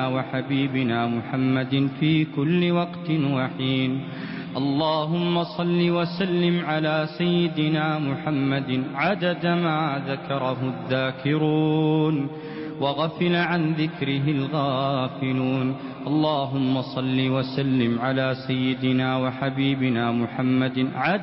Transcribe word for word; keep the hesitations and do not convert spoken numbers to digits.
وحبيبنا محمد في كل وقت وحين. اللهم صل وسلم على سيدنا محمد عدد ما ذكره الذاكرون وغفل عن ذكره الغافلون. اللهم صل وسلم على سيدنا وحبيبنا محمد عدد